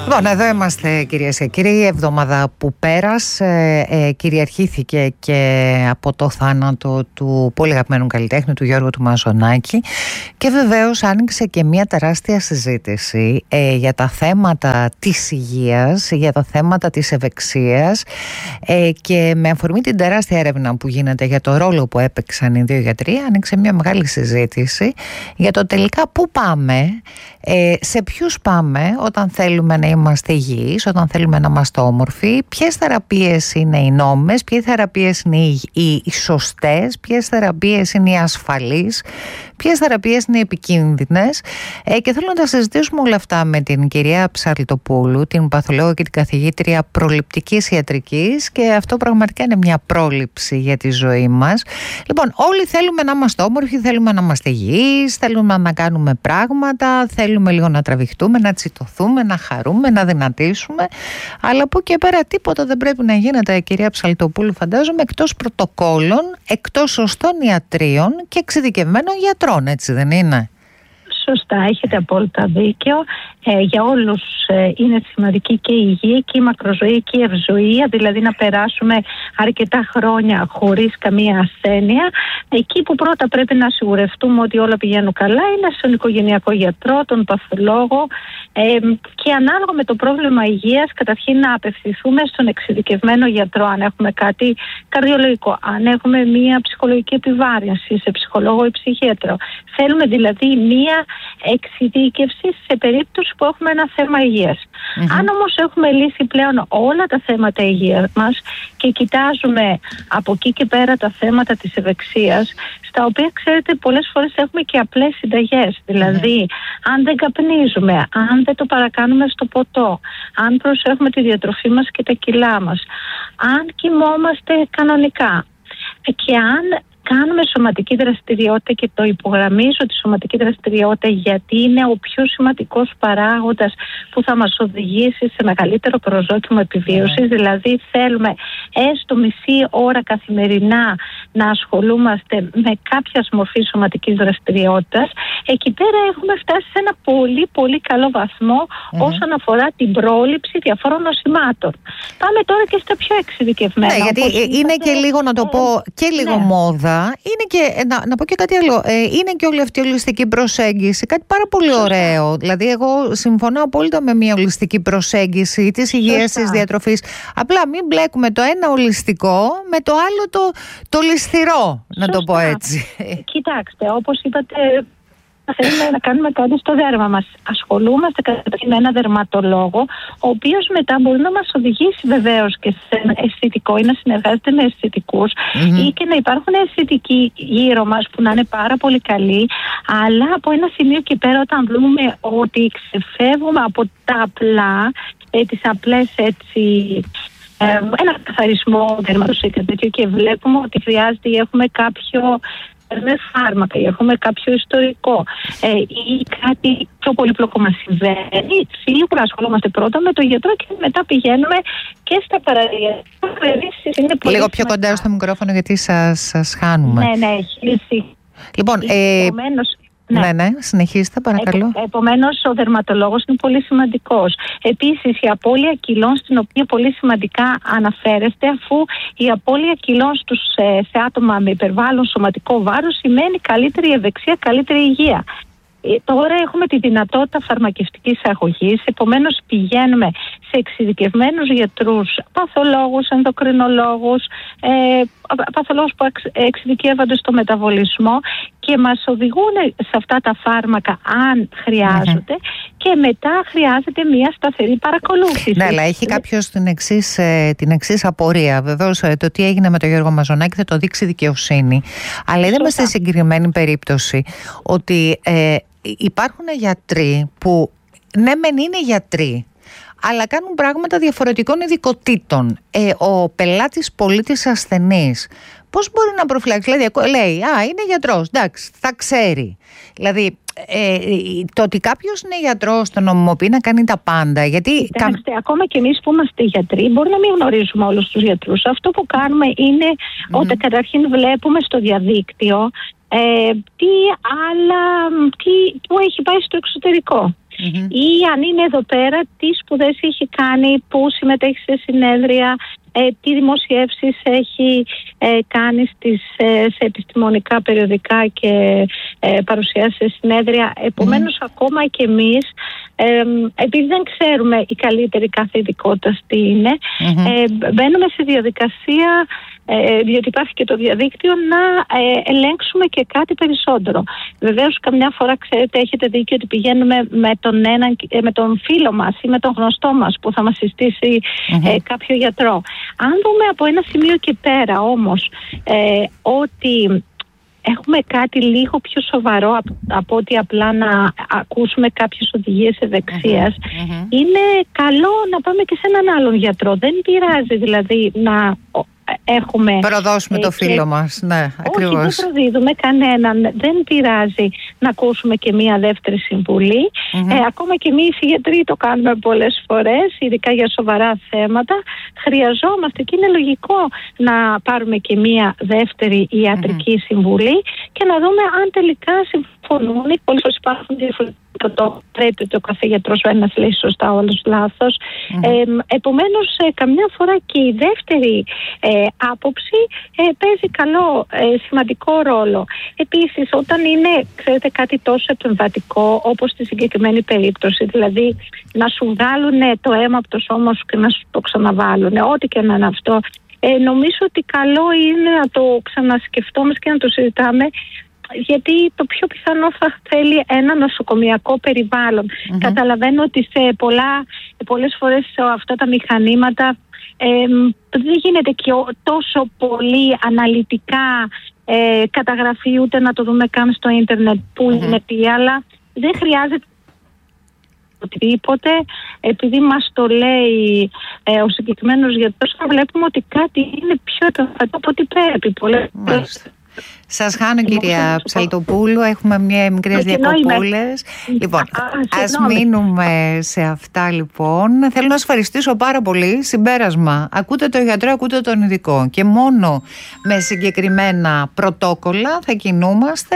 Λοιπόν, εδώ είμαστε κυρίες και κύριοι. Η εβδομάδα που πέρασε κυριαρχήθηκε και από το θάνατο του πολύ αγαπημένου καλλιτέχνη, του Γιώργου του Μαζονάκη, και βεβαίως άνοιξε και μια τεράστια συζήτηση για τα θέματα της υγείας, για τα θέματα της ευεξίας, και με αφορμή την τεράστια έρευνα που γίνεται για το ρόλο που έπαιξαν οι δύο γιατροί, άνοιξε μια μεγάλη συζήτηση για το τελικά πού πάμε, σε ποιους πάμε όταν θέλουμε να είμαστε υγιείς, όταν θέλουμε να είμαστε όμορφοι, ποιες θεραπείες είναι οι νόμιμες, ποιες θεραπείες είναι οι σωστές, ποιες θεραπείες είναι οι ασφαλείς, ποιες θεραπείες είναι οι επικίνδυνες, και θέλω να τα συζητήσουμε όλα αυτά με την κυρία Ψαλτοπούλου, την παθολόγο και την καθηγήτρια προληπτικής ιατρικής, και αυτό πραγματικά είναι μια πρόληψη για τη ζωή μας. Λοιπόν, όλοι θέλουμε να είμαστε όμορφοι, θέλουμε να είμαστε υγιείς, θέλουμε να κάνουμε πράγματα, θέλουμε λίγο να τραβηχτούμε, να τσιτωθούμε, να χαρούμε, να δυνατήσουμε, αλλά από εκεί πέρα τίποτα δεν πρέπει να γίνεται, κυρία Ψαλτοπούλου, φαντάζομαι, εκτός πρωτοκόλων, εκτός σωστών ιατρίων και εξειδικευμένων γιατρών, έτσι δεν είναι? Σωστά, έχετε απόλυτα δίκιο. Για όλους είναι σημαντική και η υγεία και η μακροζωή και η ευζοία, δηλαδή να περάσουμε αρκετά χρόνια χωρίς καμία ασθένεια. Εκεί που πρώτα πρέπει να σιγουρευτούμε ότι όλα πηγαίνουν καλά είναι στον οικογενειακό γιατρό, τον παθολόγο, και ανάλογα με το πρόβλημα υγείας καταρχήν να απευθυνθούμε στον εξειδικευμένο γιατρό αν έχουμε κάτι καρδιολογικό, αν έχουμε μία ψυχολογική επιβάρυνση σε ψυχολόγο ή ψυχίατρο. Θέλουμε δηλαδή μία εξειδίκευση σε περίπτωση που έχουμε ένα θέμα υγείας. Αν όμως έχουμε λύσει πλέον όλα τα θέματα υγείας μας και κοιτάζουμε από εκεί και πέρα τα θέματα της ευεξίας, στα οποία ξέρετε πολλές φορές έχουμε και απλές συνταγές, δηλαδή αν δεν καπνίζουμε, αν δεν το παρακάνουμε στο ποτό, αν προσέχουμε τη διατροφή μας και τα κιλά μας, αν κοιμόμαστε κανονικά και αν κάνουμε σωματική δραστηριότητα, και το υπογραμμίζω τη σωματική δραστηριότητα γιατί είναι ο πιο σημαντικός παράγοντας που θα μας οδηγήσει σε μεγαλύτερο προσδόκιμο επιβίωσης. Δηλαδή θέλουμε έστω μισή ώρα καθημερινά να ασχολούμαστε με κάποια μορφή σωματικής δραστηριότητας. Εκεί πέρα έχουμε φτάσει σε ένα πολύ πολύ καλό βαθμό όσον αφορά την πρόληψη διαφόρων νοσημάτων. Πάμε τώρα και στα πιο εξειδικευμένα. Ναι, γιατί είναι και λίγο, να το πω, και λίγο μόδα. Είναι και, να πω και κάτι άλλο, είναι και όλη αυτή η ολιστική προσέγγιση κάτι πάρα πολύ ωραίο. Δηλαδή εγώ συμφωνώ απόλυτα με μια ολιστική προσέγγιση της υγείας, της διατροφής. Απλά μην μπλέκουμε το ένα ολιστικό με το άλλο το ληστηρό, να το πω έτσι. Κοιτάξτε, όπως είπατε, θέλουμε να κάνουμε κάτι στο δέρμα μας. Ασχολούμαστε καταρχήν με έναν δερματολόγο, ο οποίος μετά μπορεί να μας οδηγήσει βεβαίως και σε αισθητικό ή να συνεργάζεται με αισθητικούς ή και να υπάρχουν αισθητικοί γύρω μας που να είναι πάρα πολύ καλοί. Αλλά από ένα σημείο και πέρα, όταν δούμε ότι ξεφεύγουμε από τα απλά, τις απλές έτσι, ένα καθαρισμό δέρματος ή κάτι τέτοιο, και βλέπουμε ότι χρειάζεται ή έχουμε κάποιο με φάρμακα ή έχουμε κάποιο ιστορικό ή κάτι πιο πολύπλοκο μας συμβαίνει, σίγουρα ασχολούμαστε πρώτα με τον γιατρό και μετά πηγαίνουμε και στα παραδείγματα. Λίγο πιο κοντά στο μικρόφωνο γιατί σας χάνουμε. Ναι, έχει. Λοιπόν, ναι, συνεχίστε παρακαλώ. Επομένως ο δερματολόγος είναι πολύ σημαντικός. Επίσης η απώλεια κιλών, στην οποία πολύ σημαντικά αναφέρεστε, αφού η απώλεια κιλών σε άτομα με υπερβάλλον σωματικό βάρος σημαίνει καλύτερη ευεξία, καλύτερη υγεία. Τώρα έχουμε τη δυνατότητα φαρμακευτικής αγωγής, επομένως πηγαίνουμε σε εξειδικευμένους γιατρούς, παθολόγους, ενδοκρινολόγους, παθολόγους που εξειδικεύονται στο μεταβολισμό και μας οδηγούν σε αυτά τα φάρμακα αν χρειάζονται και μετά χρειάζεται μια σταθερή παρακολούθηση. Ναι, αλλά έχει κάποιος την εξής απορία. Βεβαίως το τι έγινε με τον Γιώργο Μαζονάκη θα το δείξει δικαιοσύνη, αλλά είδαμε στη συγκεκριμένη περίπτωση ότι υπάρχουν γιατροί που ναι μεν είναι γιατροί, αλλά κάνουν πράγματα διαφορετικών ειδικοτήτων. Ο πελάτης πολίτης ασθενής πώς μπορεί να προφυλάξει? Δηλαδή λέει είναι γιατρός, εντάξει, θα ξέρει. Δηλαδή το ότι κάποιος είναι γιατρός τον νομιμοποιεί να κάνει τα πάντα. Γιατί ακόμα και εμείς που είμαστε γιατροί μπορεί να μην γνωρίζουμε όλους τους γιατρούς. Αυτό που κάνουμε είναι ότι καταρχήν βλέπουμε στο διαδίκτυο που έχει πάει στο εξωτερικό. ή αν είναι εδώ πέρα, τι σπουδές έχει κάνει, πού συμμετέχει σε συνέδρια, τι δημοσιεύσεις έχει κάνει σε επιστημονικά περιοδικά και παρουσιάσει σε συνέδρια. Επομένως, ακόμα και εμείς, επειδή δεν ξέρουμε η καλύτερη κάθε ειδικότητα τι είναι, μπαίνουμε σε διαδικασία, διότι υπάρχει και το διαδίκτυο, να ελέγξουμε και κάτι περισσότερο. Βεβαίως, καμιά φορά, ξέρετε, έχετε δίκιο ότι πηγαίνουμε με τον φίλο μας ή με τον γνωστό μας που θα μας συστήσει κάποιο γιατρό. Αν δούμε από ένα σημείο και πέρα όμως ότι έχουμε κάτι λίγο πιο σοβαρό από ότι απλά να ακούσουμε κάποιες οδηγίες ευεξίας, είναι καλό να πάμε και σε έναν άλλον γιατρό. Δεν πειράζει δηλαδή να έχουμε... Προδώσουμε το φίλο μας, ναι, ακριβώς. Όχι, δεν προδίδουμε κανέναν. Δεν πειράζει να ακούσουμε και μία δεύτερη συμβουλή. Ακόμα και εμείς οι γιατροί το κάνουμε πολλές φορές, ειδικά για σοβαρά θέματα. Χρειαζόμαστε και είναι λογικό να πάρουμε και μία δεύτερη ιατρική συμβουλή και να δούμε αν τελικά συμφωνούν. Πολλές φορές υπάρχουν διαφορετικά. Πρέπει ότι ο κάθε γιατρός ο ένας λέει σωστά, ο άλλος λάθος. Επομένως, καμιά φορά και η δεύτερη άποψη παίζει σημαντικό ρόλο. Επίσης, όταν είναι, ξέρετε, κάτι τόσο επεμβατικό όπως στη συγκεκριμένη περίπτωση, δηλαδή να σου βγάλουν το αίμα από το σώμα σου και να σου το ξαναβάλουν, ό,τι και να είναι αυτό, νομίζω ότι καλό είναι να το ξανασκεφτόμαστε και να το συζητάμε, γιατί το πιο πιθανό θα θέλει ένα νοσοκομιακό περιβάλλον. Καταλαβαίνω ότι σε πολλές φορές σε αυτά τα μηχανήματα δεν γίνεται και τόσο πολύ αναλυτικά καταγραφή, ούτε να το δούμε καν στο ίντερνετ που είναι τι, αλλά δεν χρειάζεται οτιδήποτε, επειδή μας το λέει ο συγκεκριμένος γιατρός, θα βλέπουμε ότι κάτι είναι πιο επεμβατικό από ό,τι πρέπει. Σας χάνω, κυρία Ψαλτοπούλου, έχουμε μικρές διακοπούλες. Λοιπόν, ας μείνουμε σε αυτά λοιπόν. Θέλω να σας ευχαριστήσω πάρα πολύ. Συμπέρασμα, ακούτε τον γιατρό, ακούτε τον ειδικό και μόνο με συγκεκριμένα πρωτόκολλα θα κινούμαστε.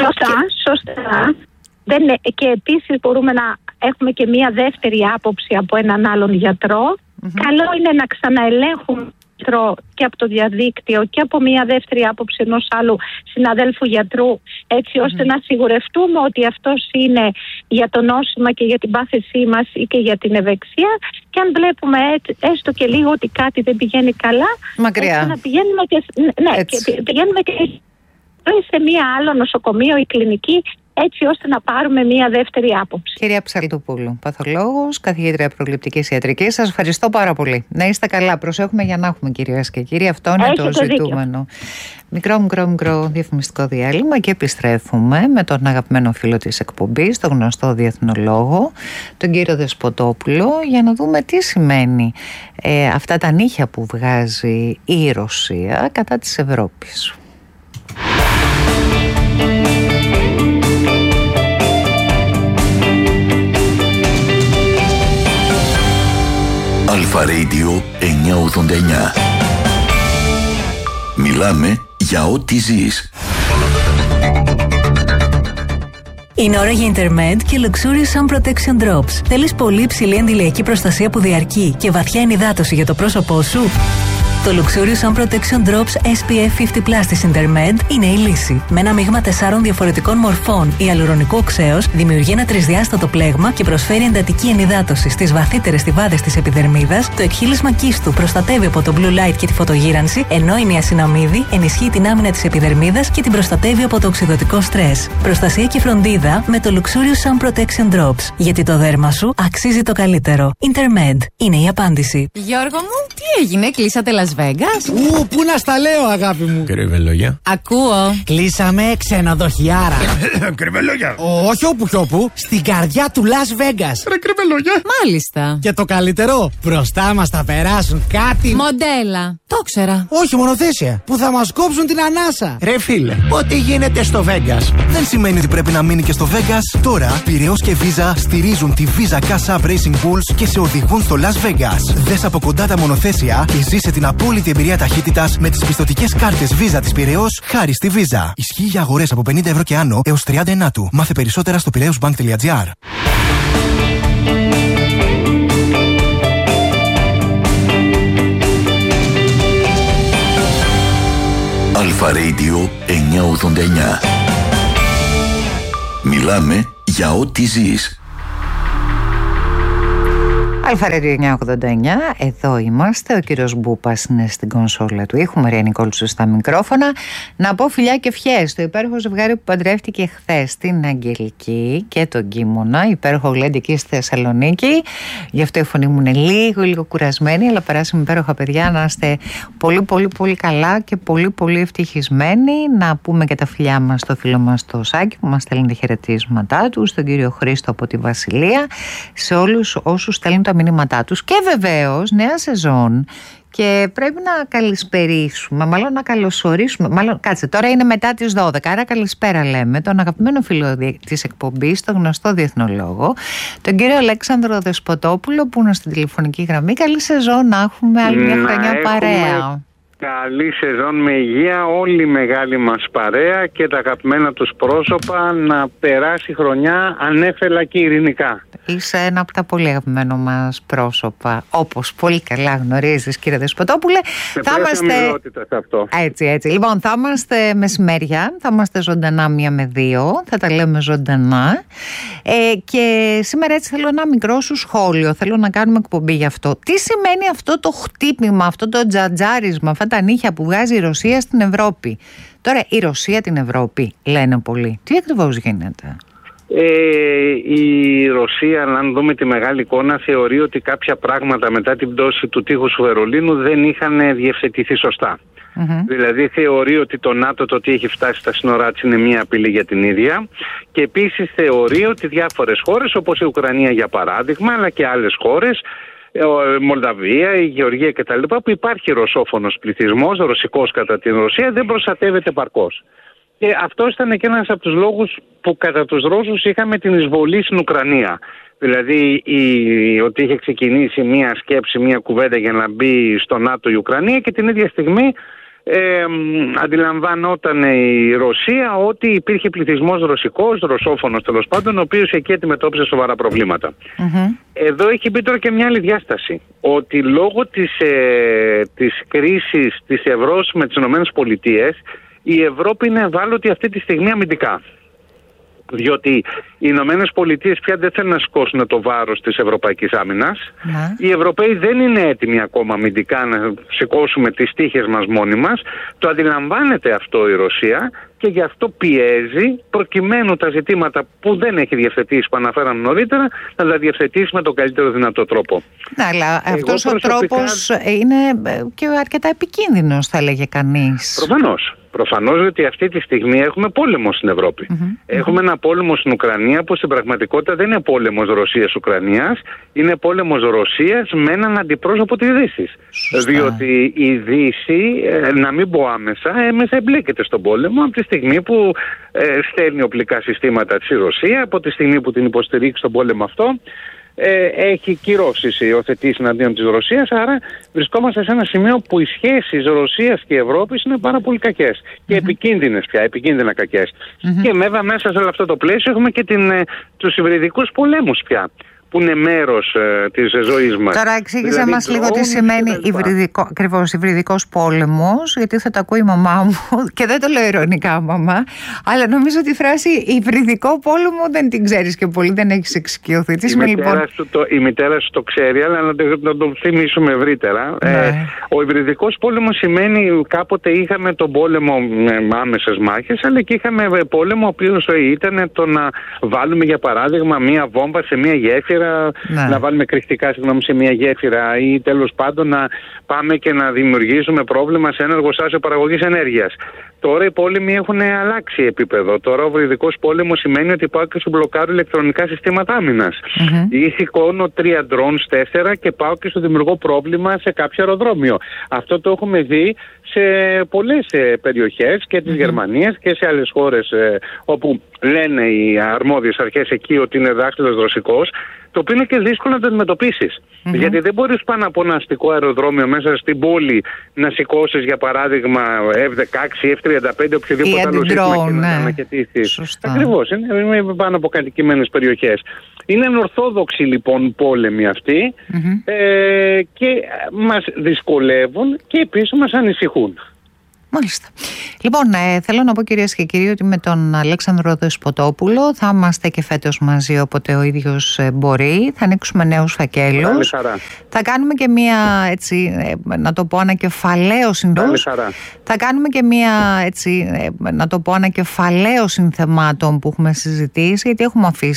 Σωστά. Και επίσης μπορούμε να έχουμε και μία δεύτερη άποψη από έναν άλλον γιατρό. Καλό είναι να ξαναελέγχουμε και από το διαδίκτυο και από μια δεύτερη άποψη ενός άλλου συναδέλφου γιατρού, έτσι ώστε να σιγουρευτούμε ότι αυτός είναι για το νόσημα και για την πάθησή μας ή και για την ευεξία, και αν βλέπουμε έστω και λίγο ότι κάτι δεν πηγαίνει καλά, μακριά, να πηγαίνουμε και πηγαίνουμε και σε μια άλλο νοσοκομείο ή κλινική, έτσι ώστε να πάρουμε μία δεύτερη άποψη. Κυρία Ψαλτοπούλου, παθολόγος, καθηγήτρια προληπτικής ιατρικής, σας ευχαριστώ πάρα πολύ. Να είστε καλά. Προσέχουμε για να έχουμε, κυρίες και κύριοι. Αυτό είναι το ζητούμενο. Μικρό διαφημιστικό διάλειμμα και επιστρέφουμε με τον αγαπημένο φίλο της εκπομπής, τον γνωστό διεθνολόγο, τον κύριο Δεσποτόπουλο, για να δούμε τι σημαίνει αυτά τα νύχια που βγάζει η Ρωσία κατά της Ευρώπης. Αλφα Radio 989. Μιλάμε για ό,τι ζεις. Είναι ώρα για Intermed και Luxurious Sun Protection Drops. Θέλεις πολύ υψηλή αντιλιακή προστασία που διαρκεί και βαθιά ενυδάτωση για το πρόσωπό σου? Το Luxurious Sun Protection Drops SPF 50+ της Intermed είναι η λύση. Με ένα μείγμα 4 διαφορετικών μορφών ιαλουρονικού οξέως δημιουργεί ένα τρισδιάστατο πλέγμα και προσφέρει εντατική ενυδάτωση στις βαθύτερες στιβάδες της επιδερμίδας. Το εκχύλισμα κίστου προστατεύει από το blue light και τη φωτογύρανση, ενώ η νιασιναμίδη ενισχύει την άμυνα της επιδερμίδας και την προστατεύει από το οξυδωτικό στρες. Προστασία και φροντίδα με το Luxurious Sun Protection Drops. Γιατί το δέρμα σου αξίζει το καλύτερο. Intermed είναι η απάντηση. Γιώργο μου, τι έγινε, κλείσατε Las Vegas? Πού να στα λέω, αγάπη μου. Κρυβελόγια. Ακούω. Κλείσαμε ξενοδοχιάρα. Κρυβελόγια. Όχι όπου, στην καρδιά του Las Vegas. Ρε κρυβελόγια. Μάλιστα. Και το καλύτερο, μπροστά μας θα περάσουν κάτι. Μοντέλα. Το ξέρα. Όχι, μονοθέσια. Που θα μας κόψουν την ανάσα. Ρε φίλε, ό,τι γίνεται στο Vegas δεν σημαίνει ότι πρέπει να μείνει και στο Vegas. Τώρα, Πειραιώς και Visa στηρίζουν τη Visa Cash App Racing Bulls και σε οδηγούν στο Las Vegas. Δες από κοντά τα μονοθέσια και ζήσε την απόλυτη εμπειρία ταχύτητας με τις πιστωτικές κάρτες Visa της Πειραιώς χάρη στη Visa. Ισχύει για αγορές από 50 ευρώ και άνω έως 30 Ενάτου. Μάθε περισσότερα στο piraeusbank.gr. Αλφα Radio 989. Μιλάμε για ό,τι ζεις. Αλφα Radio 989, εδώ είμαστε. Ο κύριος Μπούπας είναι στην κονσόλα του ήχου, Μαρία Νικόλτσου στα μικρόφωνα. Να πω φιλιά και ευχές στο υπέροχο ζευγάρι που παντρεύτηκε χθες, την Αγγελική και τον Κίμωνα, υπέροχο γλέντι εκεί στη Θεσσαλονίκη. Γι' αυτό η φωνή μου είναι λίγο κουρασμένη, αλλά περάσαμε υπέροχα, παιδιά. Να είστε πολύ καλά και πολύ ευτυχισμένοι. Να πούμε και τα φιλιά μας στο φίλο μας το Σάκη που μας στέλνει τα χαιρετίσματά του, στον κύριο Χρήστο από τη Βασιλεία, σε όλους όσους στέλνουν τα μηνύματά τους. Και βεβαίως νέα σεζόν και πρέπει να καλησπερίσουμε, μάλλον να καλωσορίσουμε, κάτσε, τώρα είναι μετά τις 12, άρα καλησπέρα λέμε τον αγαπημένο φίλο της εκπομπής, τον γνωστό διεθνολόγο, τον κύριο Αλέξανδρο Δεσποτόπουλο, που είναι στην τηλεφωνική γραμμή. Καλή σεζόν, να έχουμε άλλη μια χρονιά παρέα. Καλή σεζόν με υγεία, όλη η μεγάλη μας παρέα και τα αγαπημένα τους πρόσωπα, να περάσει χρονιά ανέφελα και ειρηνικά. Είσαι ένα από τα πολύ αγαπημένο μας πρόσωπα, όπως πολύ καλά γνωρίζεις, κύριε Δεσποτόπουλε. Θα είμαστε σε αυτό. Έτσι. Λοιπόν, θα είμαστε μεσημέρια, θα είμαστε ζωντανά 1 με 2, θα τα λέμε ζωντανά. Και σήμερα έτσι θέλω ένα μικρό σου σχόλιο, θέλω να κάνουμε εκπομπή γι' αυτό. Τι σημαίνει αυτό το χτύπημα, αυτό το τζατζάρισμα, αυτά τα νύχια που βγάζει η Ρωσία στην Ευρώπη? Τώρα η Ρωσία την Ευρώπη λένε πολλοί. Τι ακριβώς γίνεται? Η Ρωσία, αν δούμε τη μεγάλη εικόνα, θεωρεί ότι κάποια πράγματα μετά την πτώση του τείχους του Βερολίνου δεν είχαν διευθετηθεί σωστά. Δηλαδή θεωρεί ότι το ΝΑΤΟ, το ότι έχει φτάσει στα σύνορά της, είναι μια απειλή για την ίδια, και επίσης θεωρεί ότι διάφορες χώρες όπως η Ουκρανία για παράδειγμα, αλλά και άλλες χώρες, η Μολδαβία, η Γεωργία κτλ., που υπάρχει ρωσόφωνος πληθυσμός, ρωσικός κατά την Ρωσία, δεν προστατεύεται παρκώς. Και αυτό ήταν και ένας από τους λόγους που κατά τους Ρώσους είχαμε την εισβολή στην Ουκρανία. Δηλαδή ότι είχε ξεκινήσει μια σκέψη, μια κουβέντα για να μπει στο ΝΑΤΟ η Ουκρανία, και την ίδια στιγμή αντιλαμβανόταν η Ρωσία ότι υπήρχε πληθυσμός ρωσικός, ρωσόφωνος τέλος πάντων, ο οποίος εκεί αντιμετώπιζε σοβαρά προβλήματα. Εδώ έχει μπει τώρα και μια άλλη διάσταση, ότι λόγω της κρίσης της ευρώς με τις ΗΠΑ, η Ευρώπη είναι ευάλωτη αυτή τη στιγμή αμυντικά. Διότι οι Ηνωμένες Πολιτείες πια δεν θέλουν να σηκώσουν το βάρος της ευρωπαϊκής άμυνας. Οι Ευρωπαίοι δεν είναι έτοιμοι ακόμα αμυντικά να σηκώσουμε τις τύχες μας μόνοι μας. Το αντιλαμβάνεται αυτό η Ρωσία και γι' αυτό πιέζει προκειμένου τα ζητήματα που δεν έχει διευθετήσει, που αναφέραμε νωρίτερα, να τα διευθετήσει με τον καλύτερο δυνατό τρόπο. Ναι, αλλά αυτός ο τρόπος είναι και αρκετά επικίνδυνος, θα έλεγε κανείς. Προφανώς, ότι αυτή τη στιγμή έχουμε πόλεμο στην Ευρώπη. Έχουμε ένα πόλεμο στην Ουκρανία που στην πραγματικότητα δεν είναι πόλεμος Ρωσίας-Ουκρανίας, είναι πόλεμος Ρωσίας με έναν αντιπρόσωπο της Δύσης. Διότι η Δύση, να μην πω άμεσα εμπλέκεται στον πόλεμο από τη στιγμή που στέλνει οπλικά συστήματα στη Ρωσία, από τη στιγμή που την υποστηρίξει στον πόλεμο αυτό. Έχει κυρώσεις υιοθετήσει εναντίον της Ρωσίας, άρα βρισκόμαστε σε ένα σημείο που οι σχέσεις Ρωσίας και Ευρώπης είναι πάρα πολύ κακές και επικίνδυνες πια, επικίνδυνα κακές. Και βέβαια μέσα σε όλο αυτό το πλαίσιο έχουμε και τους υβριδικούς πολέμους πια, που είναι μέρος της ζωής μας. Τώρα εξήγησε μας λίγο τι σημαίνει ακριβώς υβριδικός πόλεμος, γιατί θα το ακούει η μαμά μου και δεν το λέω ειρωνικά, μαμά, αλλά νομίζω ότι η φράση υβριδικό πόλεμο δεν την ξέρεις και πολύ, δεν έχεις εξοικειωθεί. Η μητέρα σου το ξέρει, αλλά να το θυμίσουμε ευρύτερα. Ο υβριδικός πόλεμος σημαίνει κάποτε είχαμε τον πόλεμο με άμεσες μάχες, αλλά και είχαμε πόλεμο ο οποίος ήταν το να βάλουμε για παράδειγμα μία βόμβα σε μία γέφυρα, να βάλουμε κρυκτικά σε μια γέφυρα, ή τέλος πάντων να πάμε και να δημιουργήσουμε πρόβλημα σε ένα εργοστάσιο παραγωγής ενέργειας. Τώρα οι πόλεμοι έχουν αλλάξει επίπεδο. Τώρα ο υβριδικός πόλεμος σημαίνει ότι πάω και σου μπλοκάρω ηλεκτρονικά συστήματα άμυνας. Ή σηκώνω 3 drones, 4 και πάω και σου δημιουργώ πρόβλημα σε κάποιο αεροδρόμιο. Αυτό το έχουμε δει σε πολλές περιοχές και της Γερμανίας και σε άλλες χώρες όπου λένε οι αρμόδιες αρχές εκεί ότι είναι δάχτυλος ρωσικός, το οποίο είναι και δύσκολο να το αντιμετωπίσεις. Γιατί δεν μπορείς πάνω από ένα αστικό αεροδρόμιο μέσα στην πόλη να σηκώσεις για παράδειγμα F-16, F-35, οποιοδήποτε άλλο σύστημα και να ανακαιτήσεις. Ακριβώς, είναι πάνω από κατοικημένες περιοχές. Είναι ορθόδοξοι λοιπόν πόλεμοι αυτοί και μας δυσκολεύουν και επίσης μας ανησυχούν. Μάλιστα. Λοιπόν, θέλω να πω κυρίες και κύριοι ότι με τον Αλέξανδρο Δεσποτόπουλο θα είμαστε και φέτος μαζί όποτε ο ίδιος μπορεί. Θα ανοίξουμε νέους φακέλους. Θα κάνουμε και μία, έτσι, να το πω, ανακεφαλαίωση. Θα κάνουμε και μία, έτσι, να το πω, ανακεφαλαίωση θεμάτων που έχουμε συζητήσει, γιατί έχουμε αφήσει